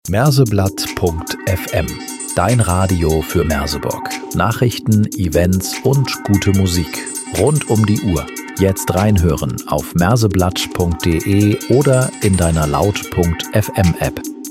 Merseblatt.fm, dein Radio für Merseburg. Nachrichten, Events und gute Musik. Rund um die Uhr. Jetzt reinhören auf merseblatt.de oder in deiner Laut.fm App.